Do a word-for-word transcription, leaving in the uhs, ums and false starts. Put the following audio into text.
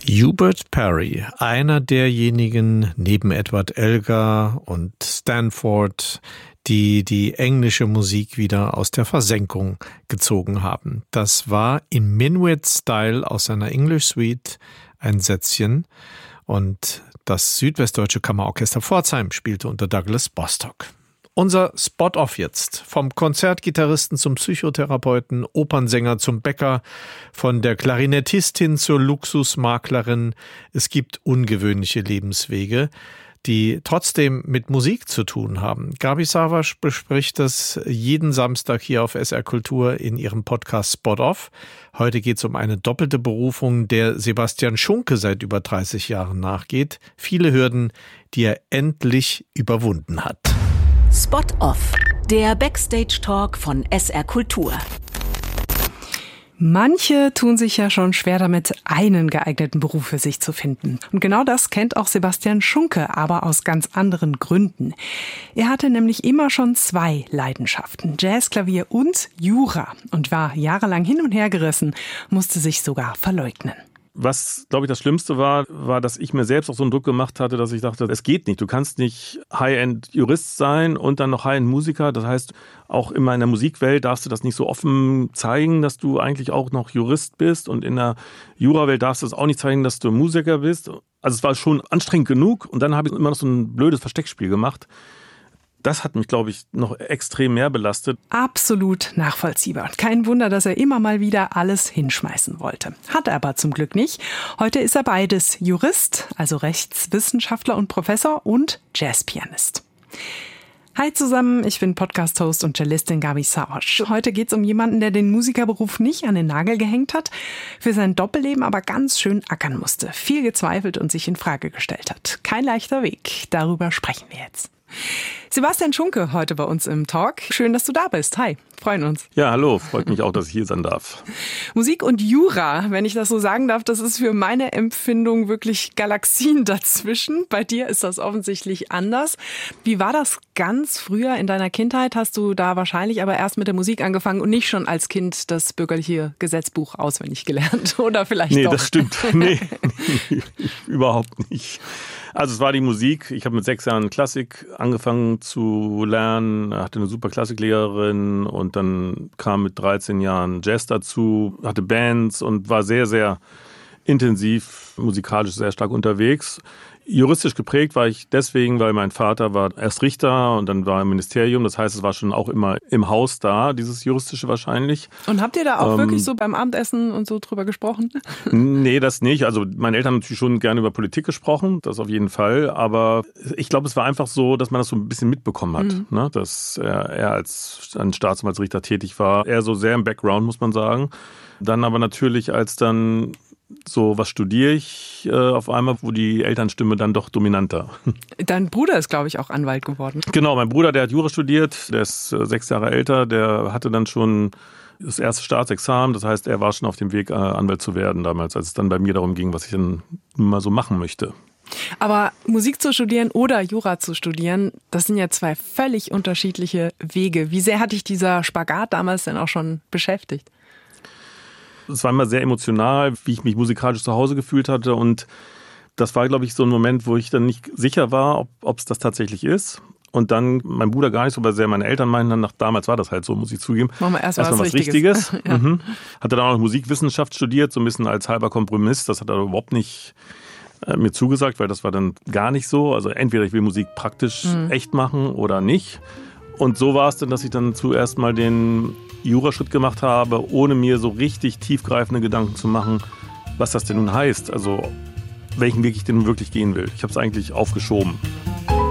Hubert Parry, einer derjenigen neben Edward Elgar und Stanford, die die englische Musik wieder aus der Versenkung gezogen haben. Das war in Minuet-Style aus seiner English Suite ein Sätzchen und das Südwestdeutsche Kammerorchester Pforzheim spielte unter Douglas Bostock. Unser Spot-Off jetzt. Vom Konzertgitarristen zum Psychotherapeuten, Opernsänger zum Bäcker, von der Klarinettistin zur Luxusmaklerin. Es gibt ungewöhnliche Lebenswege, die trotzdem mit Musik zu tun haben. Gabi Savasch bespricht das jeden Samstag hier auf S R Kultur in ihrem Podcast Spot-Off. Heute geht es um eine doppelte Berufung, der Sebastian Schunke seit über dreißig Jahren nachgeht. Viele Hürden, die er endlich überwunden hat. Spot-Off, der Backstage-Talk von S R Kultur. Manche tun sich ja schon schwer damit, einen geeigneten Beruf für sich zu finden. Und genau das kennt auch Sebastian Schunke, aber aus ganz anderen Gründen. Er hatte nämlich immer schon zwei Leidenschaften, Jazz, Klavier und Jura, und war jahrelang hin und her gerissen, musste sich sogar verleugnen. Was, glaube ich, das Schlimmste war, war, dass ich mir selbst auch so einen Druck gemacht hatte, dass ich dachte, es geht nicht. Du kannst nicht High-End-Jurist sein und dann noch High-End-Musiker. Das heißt, auch immer in der Musikwelt darfst du das nicht so offen zeigen, dass du eigentlich auch noch Jurist bist. Und in der Jurawelt darfst du es auch nicht zeigen, dass du Musiker bist. Also es war schon anstrengend genug. Und dann habe ich immer noch so ein blödes Versteckspiel gemacht. Das hat mich, glaube ich, noch extrem mehr belastet. Absolut nachvollziehbar. Kein Wunder, dass er immer mal wieder alles hinschmeißen wollte. Hat er aber zum Glück nicht. Heute ist er beides: Jurist, also Rechtswissenschaftler und Professor, und Jazzpianist. Hi zusammen, ich bin Podcast-Host und Cellistin Gabi Savasch. Heute geht's um jemanden, der den Musikerberuf nicht an den Nagel gehängt hat, für sein Doppelleben aber ganz schön ackern musste, viel gezweifelt und sich in Frage gestellt hat. Kein leichter Weg, darüber sprechen wir jetzt. Sebastian Schunke heute bei uns im Talk. Schön, dass du da bist. Hi, freuen uns. Ja, hallo, freut mich auch, dass ich hier sein darf. Musik und Jura, wenn ich das so sagen darf, das ist für meine Empfindung wirklich Galaxien dazwischen. Bei dir ist das offensichtlich anders. Wie war das ganz früher in deiner Kindheit? Hast du da wahrscheinlich aber erst mit der Musik angefangen und nicht schon als Kind das bürgerliche Gesetzbuch auswendig gelernt? Oder vielleicht nee, doch? Nee, das stimmt. Nee, nee, überhaupt nicht. Also es war die Musik. Ich habe mit sechs Jahren Klassik angefangen zu lernen, hatte eine super Klassiklehrerin und dann kam mit dreizehn Jahren Jazz dazu, hatte Bands und war sehr, sehr intensiv, musikalisch sehr stark unterwegs. Juristisch geprägt war ich deswegen, weil mein Vater war erst Richter und dann war er im Ministerium. Das heißt, es war schon auch immer im Haus da, dieses Juristische wahrscheinlich. Und habt ihr da auch ähm, wirklich so beim Abendessen und so drüber gesprochen? Nee, das nicht. Also meine Eltern haben natürlich schon gerne über Politik gesprochen, das auf jeden Fall. Aber ich glaube, es war einfach so, dass man das so ein bisschen mitbekommen hat, mhm. ne? Dass er, er als ein Staatsanwaltsrichter tätig war. Er so sehr im Background, muss man sagen. Dann aber natürlich, als dann so, was studiere ich äh, auf einmal, wo die Elternstimme dann doch dominanter. Dein Bruder ist, glaube ich, auch Anwalt geworden. Genau, mein Bruder, der hat Jura studiert, der ist äh, sechs Jahre älter, der hatte dann schon das erste Staatsexamen, das heißt, er war schon auf dem Weg, äh, Anwalt zu werden damals, als es dann bei mir darum ging, was ich dann mal so machen möchte. Aber Musik zu studieren oder Jura zu studieren, das sind ja zwei völlig unterschiedliche Wege. Wie sehr hat dich dieser Spagat damals denn auch schon beschäftigt? Es war immer sehr emotional, wie ich mich musikalisch zu Hause gefühlt hatte, und das war, glaube ich, so ein Moment, wo ich dann nicht sicher war, ob es das tatsächlich ist. Und dann, mein Bruder gar nicht so, weil sehr meine Eltern meinten dann, nach, damals war das halt so, muss ich zugeben. Machen wir erstmal erst was, was Richtiges. Richtiges. Ja. Mhm. Hatte dann auch noch Musikwissenschaft studiert, so ein bisschen als halber Kompromiss. Das hat er überhaupt nicht äh, mir zugesagt, weil das war dann gar nicht so. Also entweder ich will Musik praktisch mhm. echt machen oder nicht. Und so war es dann, dass ich dann zuerst mal den Juraschritt gemacht habe, ohne mir so richtig tiefgreifende Gedanken zu machen, was das denn nun heißt. Also welchen Weg ich denn nun wirklich gehen will. Ich habe es eigentlich aufgeschoben.